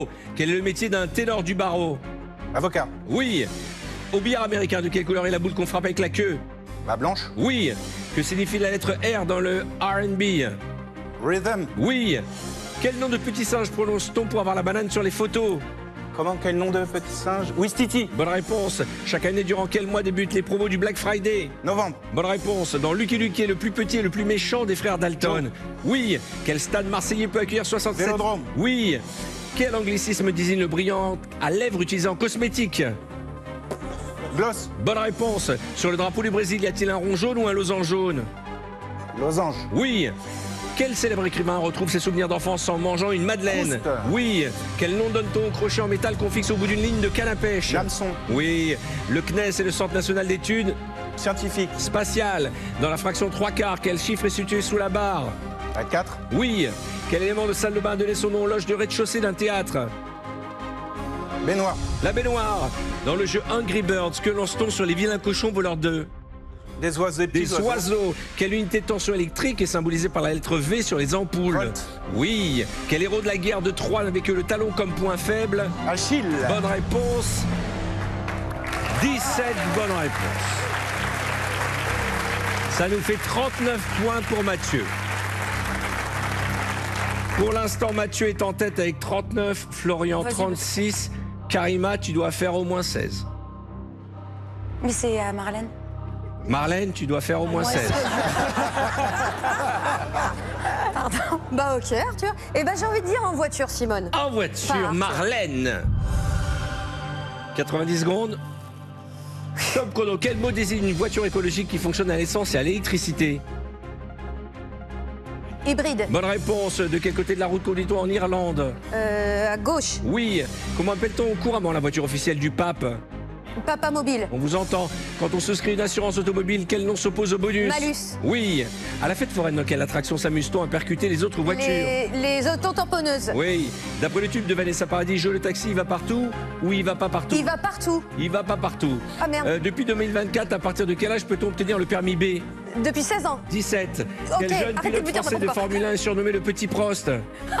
Quel est le métier d'un ténor du barreau? Avocat. Oui. Au billard américain, de quelle couleur est la boule qu'on frappe avec la queue? La blanche. Oui. Que signifie la lettre R dans le R&B? Rhythm. Oui. Quel nom de petit singe prononce-t-on pour avoir la banane sur les photos? Comment, quel nom de petit singe? Ouistiti. Bonne réponse. Chaque année, durant quel mois débutent les promos du Black Friday? Novembre. Bonne réponse. Dans Lucky Luke, qui est le plus petit et le plus méchant des frères Dalton? Oui. Quel stade marseillais peut accueillir 67? Vélodrome. Oui. Quel anglicisme désigne le brillant à lèvres utilisé en cosmétique? Gloss. Bonne réponse. Sur le drapeau du Brésil, y a-t-il un rond jaune ou un losange jaune? Losange. Oui. Quel célèbre écrivain retrouve ses souvenirs d'enfance en mangeant une madeleine? Proust. Oui. Quel nom donne-t-on au crochet en métal qu'on fixe au bout d'une ligne de canne à pêche? L'hameçon. Oui. Le CNES est le Centre national d'études Scientifique. spatiales. Dans la fraction 3/4, quel chiffre est situé sous la barre? À 4. Oui. Quel élément de salle de bain a donné son nom aux loges de rez-de-chaussée d'un théâtre? Baignoire. La baignoire. Dans le jeu Angry Birds, que lance-t-on sur les vilains cochons voleurs d'œufs? Des oiseaux. Des oiseaux. Quelle unité de tension électrique est symbolisée par la lettre V sur les ampoules? Volt. Oui. Quel héros de la guerre de Troie n'avait que le talon comme point faible? Achille. Bonne réponse. 17 bonnes réponses. Ça nous fait 39 points pour Mathieu. Pour l'instant, Mathieu est en tête avec 39, Florian 36. Karima, tu dois faire au moins 16. Mais c'est à Marlène. Marlène, tu dois faire au moins 16. Pardon. Bah ok Arthur. Eh ben j'ai envie de dire en voiture Simone. En voiture, Marlène. 90 secondes. Top chrono. Quel mot désigne une voiture écologique qui fonctionne à l'essence et à l'électricité? Hybride. Bonne réponse. De quel côté de la route conduit-on en Irlande? À gauche. Oui. Comment appelle-t-on couramment la voiture officielle du pape? Papa mobile. On vous entend. Quand on souscrit une assurance automobile, quel nom s'oppose au bonus? Malus. Oui. À la fête foraine, dans quelle attraction s'amuse-t-on à percuter les autres voitures? Les autotamponneuses. Oui. D'après le tube de Vanessa Paradis, le taxi, il va partout ou il va pas partout? Il va partout. Il va pas partout. Ah merde. Depuis 2024, à partir de quel âge peut-on obtenir le permis B? Depuis 16 ans. 17. Quel Ok, jeune arrêtez de pilote me dire français de n'importe quoi. Formule 1 est surnommé le Petit Prost?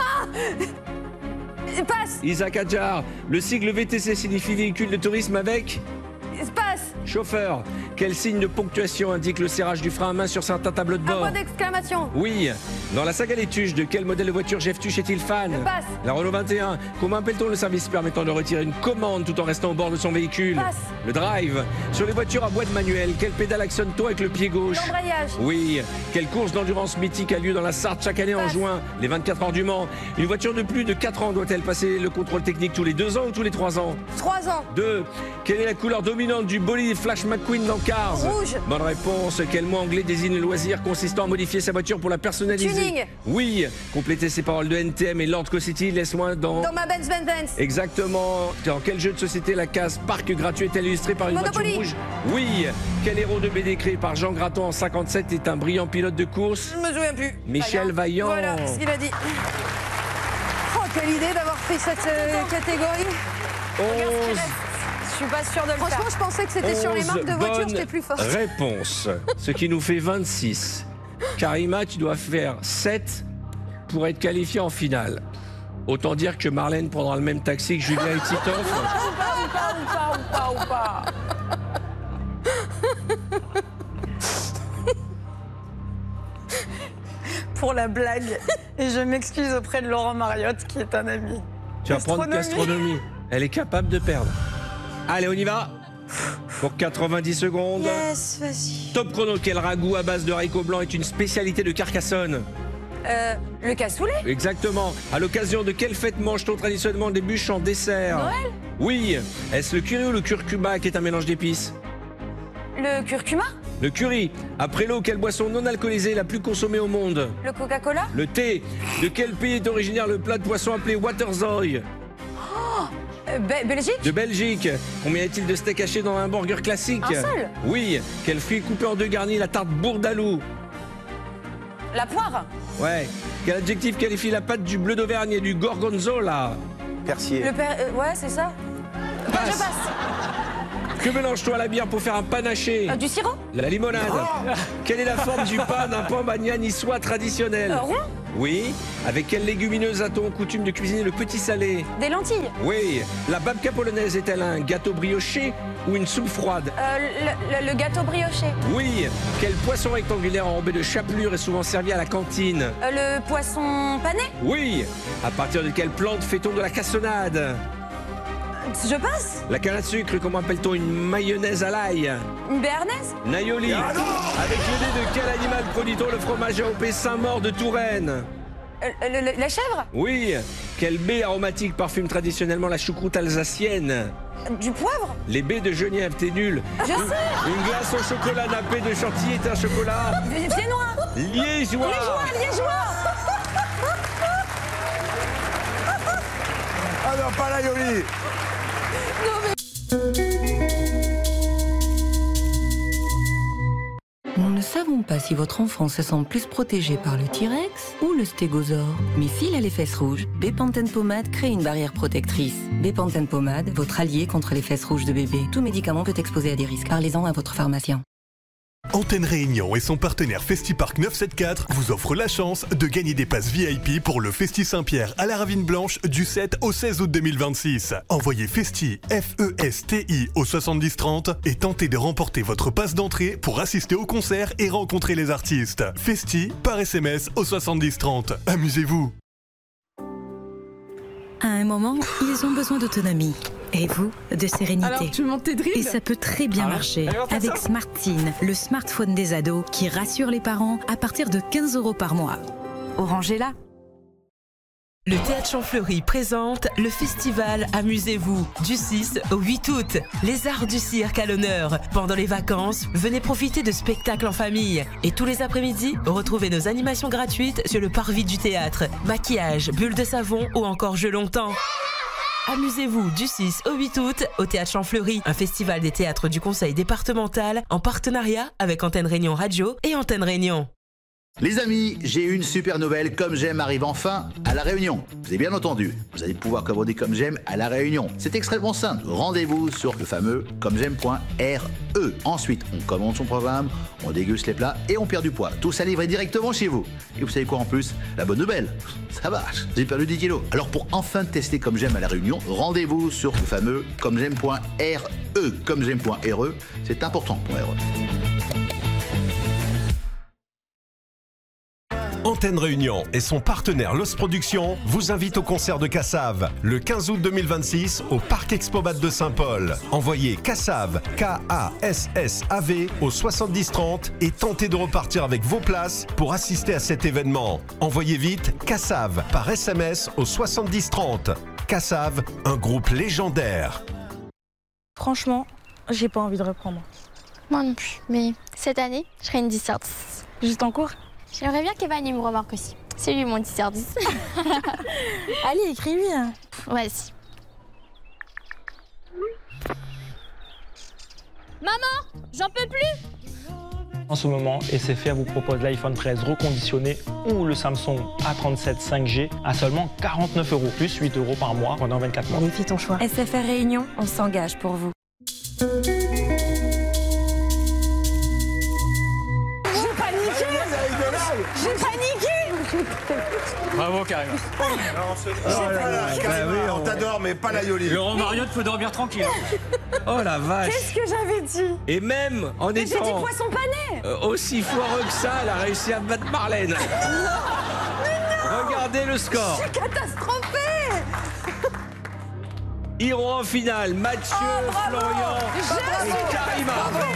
Passe. Isaac Adjar. Le sigle VTC signifie véhicule de tourisme avec Passe. chauffeur. Quel signe de ponctuation indique le serrage du frein à main sur certains tableaux de Un bord? point d'exclamation. Oui. Dans la saga Les Tuches, de quel modèle de voiture Jeff Tuche est-il fan? Passe. La Renault 21. Comment appelle-t-on le service permettant de retirer une commande tout en restant au bord de son véhicule? Passe. Le drive. Sur les voitures à boîte manuelle, quelle pédale actionne-t-on avec le pied gauche? L'embrayage. Oui. Quelle course d'endurance mythique a lieu dans la Sarthe chaque année en Passe. juin? Les 24 heures du Mans. Une voiture de plus de 4 ans doit-elle passer le contrôle technique tous les 2 ans ou tous les 3 ans? 3 ans. 2. Quelle est la couleur dominante du bolide Flash McQueen dans Cars? Rouge. Bonne réponse. Quel mot anglais désigne le loisir consistant à modifier sa voiture pour la personnaliser? Tuning. Oui. Complétez ces paroles de NTM et Lord City, laisse-moi dans... Dans ma Benz. Exactement. Dans quel jeu de société la case parc gratuit est illustrée par une Monopoly. voiture rouge? Oui. Quel héros de BD créé par Jean Graton en 57 est un brillant pilote de course? Je me souviens plus. Michel Vaillant. Voilà ce qu'il a dit. Oh, quelle idée d'avoir pris cette catégorie. 11. Je suis pas sûre de le faire. Franchement, je pensais que c'était sur les marques de voitures, j'étais plus forte. Réponse. Ce qui nous fait 26. Karima, tu dois faire 7 pour être qualifié en finale. Autant dire que Marlène prendra le même taxi que Julien et Titoff. Ou pas. Pour la blague. Et je m'excuse auprès de Laurent Mariotte, qui est un ami. Tu vas prendre gastronomie. Elle est capable de perdre. Allez, on y va. Pour 90 secondes. Yes, vas-y. Top chrono. Quel ragoût à base de haricots blancs est une spécialité de Carcassonne? Le cassoulet. Exactement. À l'occasion de quelle fête mange-t-on traditionnellement des bûches en dessert? Noël. Oui. Est-ce le curry ou le curcuma qui est un mélange d'épices? Le curcuma. Le curry. Après l'eau, quelle boisson non alcoolisée est la plus consommée au monde? Le Coca-Cola. Le thé. De quel pays est originaire le plat de poisson appelé waterzooi? Belgique. De Belgique. Combien y a-t-il de steak haché dans un burger classique? Un seul. Oui. Quel fruit coupé en deux garni la tarte bourdalou? La poire. Ouais. Quel adjectif qualifie la pâte du bleu d'Auvergne et du gorgonzola? Persier. Ouais, c'est ça. Passe. Je passe. Que mélange-toi à la bière pour faire un panaché? Du sirop. La limonade. Quelle est la forme du pain d'un pan bagna niçois traditionnel? Rond. Oui. Avec quelle légumineuse a-t-on coutume de cuisiner le petit salé? Des lentilles. Oui. La babka polonaise est-elle un gâteau brioché ou une soupe froide? Le gâteau brioché. Oui. Quel poisson rectangulaire enrobé de chapelure est souvent servi à la cantine? Le poisson pané. Oui. À partir de quelle plante fait-on de la cassonade? Je passe. La canne à sucre, comment appelle-t-on une mayonnaise à l'ail? Une béarnaise. Naioli. Avec l'idée de quel animal produit-on le fromage AOP Saint-Maur de Touraine? La chèvre. Oui. Quelle baie aromatique parfume traditionnellement la choucroute alsacienne? Du poivre. Les baies de Genièvre, t'es nul. Je sais. Une glace au chocolat nappé de Chantilly est un chocolat Viennois. liégeois. Liégeois. Ah non, pas la Yoli. Nous ne savons pas si votre enfant se sent plus protégé par le T-Rex ou le stégosaure. Mais s'il a les fesses rouges, Bepanthen Pommade crée une barrière protectrice. Bepanthen Pommade, votre allié contre les fesses rouges de bébé. Tout médicament peut exposer à des risques. Parlez-en à votre pharmacien. Antenne Réunion et son partenaire FestiPark 974 vous offrent la chance de gagner des passes VIP pour le Festi Saint-Pierre à la Ravine Blanche du 7 au 16 août 2026. Envoyez Festi, F-E-S-T-I au 7030 et tentez de remporter votre passe d'entrée pour assister au concert et rencontrer les artistes. Festi par SMS au 7030. Amusez-vous. À un moment, ils ont besoin d'autonomie. Et vous, de sérénité. Alors, tu montes tes drills? Et ça peut très bien marcher avec SmartSyn, le smartphone des ados qui rassure les parents à partir de 15 € par mois. Orange est là. Le Théâtre Champfleury présente le festival Amusez-vous du 6 au 8 août. Les arts du cirque à l'honneur. Pendant les vacances, venez profiter de spectacles en famille. Et tous les après-midi, retrouvez nos animations gratuites sur le parvis du théâtre. Maquillage, bulles de savon ou encore jeux longtemps. Amusez-vous du 6 au 8 août au Théâtre Champfleury, un festival des théâtres du Conseil départemental en partenariat avec Antenne Réunion Radio et Antenne Réunion. Les amis, j'ai une super nouvelle. Comme J'aime arrive enfin à La Réunion. Vous avez bien entendu, vous allez pouvoir commander Comme J'aime à La Réunion. C'est extrêmement simple. Rendez-vous sur le fameux commej'aime.re. Ensuite, on commande son programme, on déguste les plats et on perd du poids. Tout ça livré directement chez vous. Et vous savez quoi en plus? La bonne nouvelle, ça marche, j'ai perdu 10 kilos. Alors pour enfin tester Comme J'aime à La Réunion, rendez-vous sur le fameux commej'aime.re. Commej'aime.re, c'est important pour RE. Antenne Réunion et son partenaire Los Productions vous invitent au concert de Kassav le 15 août 2026 au Parc Expomat de Saint-Paul. Envoyez Kassav, K-A-S-S-A-V au 7030 et tentez de repartir avec vos places pour assister à cet événement. Envoyez vite Kassav par SMS au 7030. Kassav, un groupe légendaire. Franchement, j'ai pas envie de reprendre. Moi non plus, mais cette année, je serai une 10 sur 10. Juste en cours? J'aimerais bien qu'Evan me remarque aussi. C'est lui mon 10 sur 10. Allez, écris-lui. Vas-y. Maman, j'en peux plus. En ce moment, SFR vous propose l'iPhone 13 reconditionné ou le Samsung A37 5G à seulement 49 €, plus 8 € par mois pendant 24 mois. Allez, fais ton choix. SFR Réunion, on s'engage pour vous. J'ai paniqué. Bravo, Karima. On t'adore, mais pas la Yoli. Laurent Mariotte peut dormir tranquille. Oh la vache. Qu'est-ce que j'avais dit? Et même en Mais j'ai dit étant poisson pané. aussi foireux que ça, elle a réussi à battre Marlène. Regardez le score. Je suis catastrophée. Iront en finale Mathieu, Florian et Karima.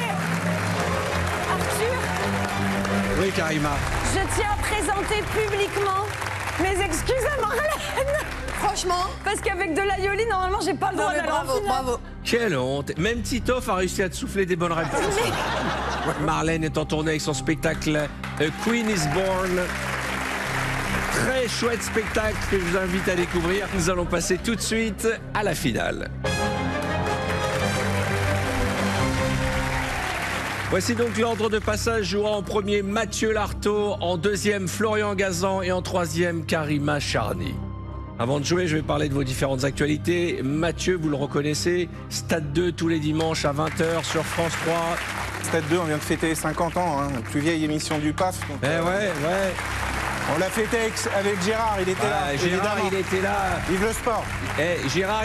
Arthur, Oui, Karima. je tiens à présenter publiquement mes excuses à Marlène. Franchement. Parce qu'avec de l'aïoli, normalement, j'ai pas le droit d'aller en finale. Bravo. Quelle honte. Même Titoff a réussi à te souffler des bonnes réponses. Marlène est en tournée avec son spectacle A Queen is Born. Très chouette spectacle que je vous invite à découvrir. Nous allons passer tout de suite à la finale. Voici donc l'ordre de passage. Jouera en premier Mathieu Lartaud, en deuxième Florian Gazan et en troisième Karima Charny. Avant de jouer, je vais parler de vos différentes actualités. Mathieu, vous le reconnaissez, Stade 2 tous les dimanches à 20h sur France 3. Stade 2, on vient de fêter 50 ans, hein, la plus vieille émission du PAF. Donc, ouais. On l'a fêté avec Gérard, il était là. Gérard, il était là. Vive le sport. Gérard,